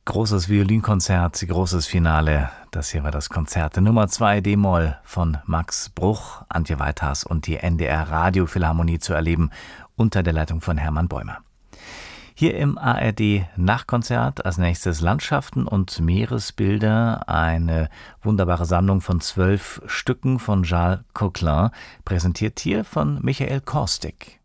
Großes Violinkonzert, großes Finale. Das hier war das Konzert Nummer 2 D-Moll von Max Bruch, Antje Weithas und die NDR Radiophilharmonie zu erleben unter der Leitung von Hermann Bäumer. Hier im ARD Nachkonzert als nächstes Landschaften und Meeresbilder, eine wunderbare Sammlung von 12 Stücken von Charles Coquelin, präsentiert hier von Michael Korstig.